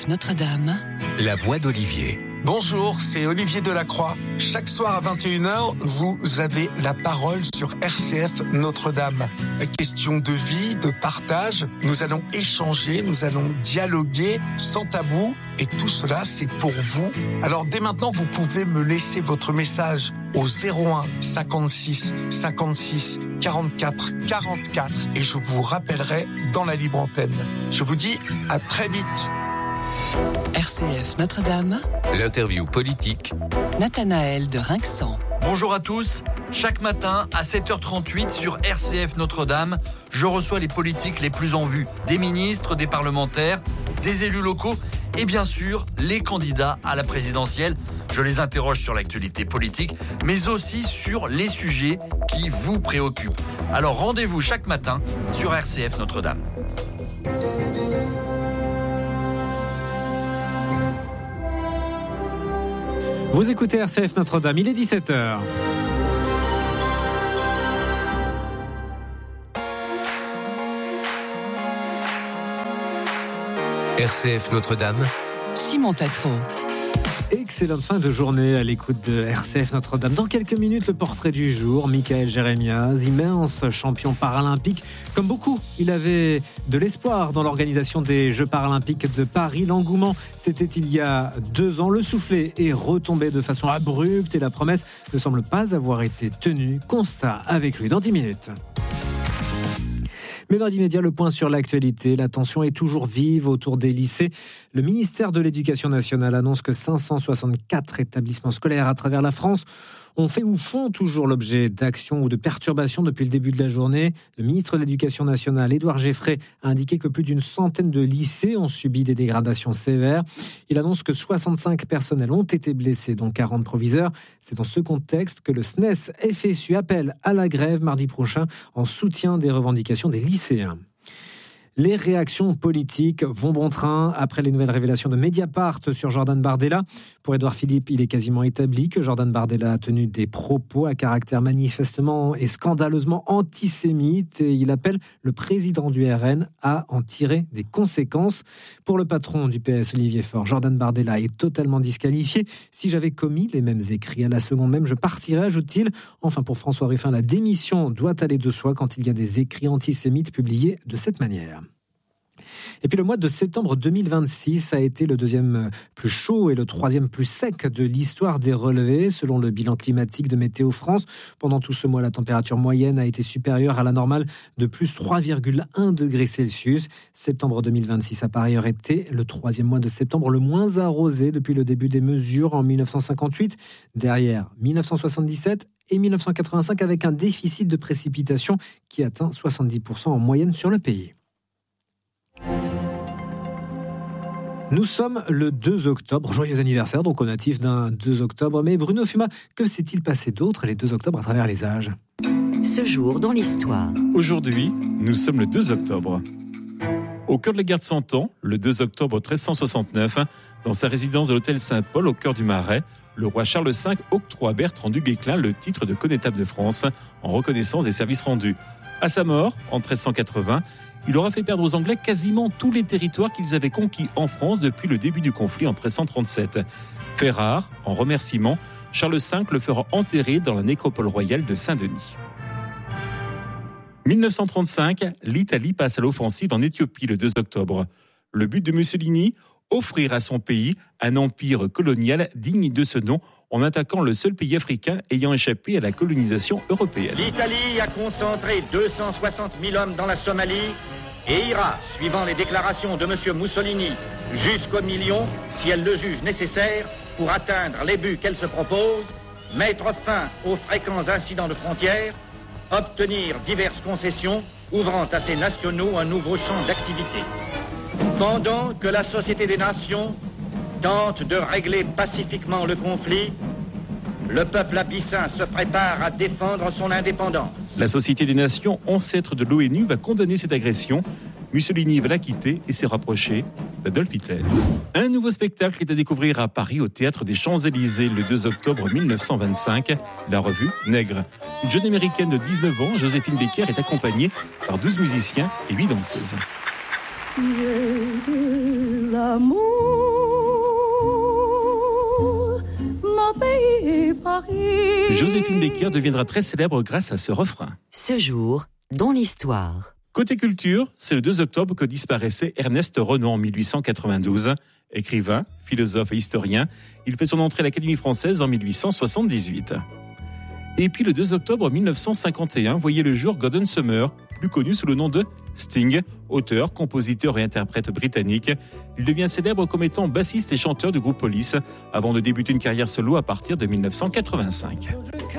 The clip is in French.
RCF Notre-Dame. La voix d'Olivier. Bonjour, c'est Olivier Delacroix. Chaque soir à 21h, vous avez la parole sur RCF Notre-Dame. Question de vie, de partage. Nous allons échanger, nous allons dialoguer sans tabou. Et tout cela, c'est pour vous. Alors dès maintenant, vous pouvez me laisser votre message au 01 56 56 44 44 et je vous rappellerai dans la libre antenne. Je vous dis à très vite. RCF Notre-Dame. L'interview politique. Nathanaël de Rinxan. Bonjour à tous. Chaque matin à 7h38 sur RCF Notre-Dame, je reçois les politiques les plus en vue. Des ministres, des parlementaires, des élus locaux et bien sûr les candidats à la présidentielle. Je les interroge sur l'actualité politique, mais aussi sur les sujets qui vous préoccupent. Alors rendez-vous chaque matin sur RCF Notre-Dame. Vous écoutez RCF Notre-Dame, il est 17h. RCF Notre-Dame. Simon Tatro. Excellente fin de journée à l'écoute de RCF Notre-Dame. Dans quelques minutes, le portrait du jour, Michael Jérémiaz, immense champion paralympique. Comme beaucoup, il avait de l'espoir dans l'organisation des Jeux paralympiques de Paris. L'engouement, c'était il y a 2 ans. Le soufflet est retombé de façon abrupte et la promesse ne semble pas avoir été tenue. Constat avec lui dans 10 minutes. Mais dans l'immédiat, le point sur l'actualité. La tension est toujours vive autour des lycées. Le ministère de l'Éducation nationale annonce que 564 établissements scolaires à travers la France ont fait ou font toujours l'objet d'actions ou de perturbations depuis le début de la journée. Le ministre de l'Éducation nationale, Édouard Geffray, a indiqué que plus d'une centaine de lycées ont subi des dégradations sévères. Il annonce que 65 personnels ont été blessés, dont 40 proviseurs. C'est dans ce contexte que le SNES FSU appelle à la grève mardi prochain en soutien des revendications des lycéens. Les réactions politiques vont bon train après les nouvelles révélations de Mediapart sur Jordan Bardella. Pour Édouard Philippe, il est quasiment établi que Jordan Bardella a tenu des propos à caractère manifestement et scandaleusement antisémite et il appelle le président du RN à en tirer des conséquences. Pour le patron du PS, Olivier Faure, Jordan Bardella est totalement disqualifié. Si j'avais commis les mêmes écrits à la seconde même, je partirais, ajoute-t-il. Enfin, pour François Ruffin, la démission doit aller de soi quand il y a des écrits antisémites publiés de cette manière. Et puis le mois de septembre 2026 a été le 2e plus chaud et le 3e plus sec de l'histoire des relevés, selon le bilan climatique de Météo France. Pendant tout ce mois, la température moyenne a été supérieure à la normale de plus 3,1 degrés Celsius. Septembre 2026 a par ailleurs été le 3e mois de septembre le moins arrosé depuis le début des mesures en 1958, derrière 1977 et 1985 avec un déficit de précipitation qui atteint 70% en moyenne sur le pays. Nous sommes le 2 octobre, joyeux anniversaire donc au natif d'un 2 octobre. Mais Bruno Fuma, que s'est-il passé d'autre les 2 octobre à travers les âges ? Ce jour dans l'histoire. Aujourd'hui, nous sommes le 2 octobre. Au cœur de la guerre de 100 ans, le 2 octobre 1369, dans sa résidence de l'hôtel Saint-Paul au cœur du Marais, le roi Charles V octroie à Bertrand du Guesclin le titre de connétable de France en reconnaissance des services rendus. À sa mort, en 1380, il aura fait perdre aux Anglais quasiment tous les territoires qu'ils avaient conquis en France depuis le début du conflit en 1337. Fait rare, en remerciement, Charles V le fera enterrer dans la nécropole royale de Saint-Denis. 1935, l'Italie passe à l'offensive en Éthiopie le 2 octobre. Le but de Mussolini, offrir à son pays un empire colonial digne de ce nom en attaquant le seul pays africain ayant échappé à la colonisation européenne. L'Italie a concentré 260 000 hommes dans la Somalie et ira, suivant les déclarations de M. Mussolini, jusqu'au million, si elle le juge nécessaire, pour atteindre les buts qu'elle se propose, mettre fin aux fréquents incidents de frontières, obtenir diverses concessions, ouvrant à ses nationaux un nouveau champ d'activité. Pendant que la Société des Nations tente de régler pacifiquement le conflit, le peuple abyssin se prépare à défendre son indépendance. La Société des Nations, ancêtre de l'ONU, va condamner cette agression. Mussolini va la quitter et s'est rapproché d'Adolf Hitler. Un nouveau spectacle est à découvrir à Paris au Théâtre des Champs-Élysées le 2 octobre 1925, la revue Nègre. Une jeune américaine de 19 ans, Joséphine Baker, est accompagnée par 12 musiciens et 8 danseuses. J'ai de l'amour, mon pays est Paris. Joséphine Baker deviendra très célèbre grâce à ce refrain. Ce jour dans l'histoire. Côté culture, c'est le 2 octobre que disparaissait Ernest Renan en 1892. Écrivain, philosophe et historien, il fait son entrée à l'Académie française en 1878. Et puis le 2 octobre 1951 voyait le jour Gordon Summer, plus connu sous le nom de Sting, auteur, compositeur et interprète britannique. Il devient célèbre comme étant bassiste et chanteur du groupe Police, avant de débuter une carrière solo à partir de 1985.